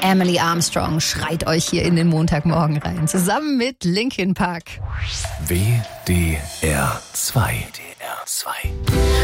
Emily Armstrong schreit euch hier in den Montagmorgen rein, zusammen mit Linkin Park. WDR 2.